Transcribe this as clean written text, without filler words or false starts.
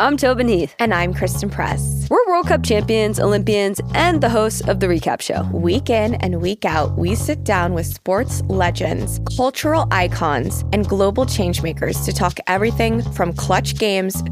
I'm Tobin Heath. And I'm Kristen Press. We're World Cup champions, Olympians, and the hosts of The Recap Show. Week in and week out, we sit down with sports legends, cultural icons, and global changemakers to talk everything from clutch games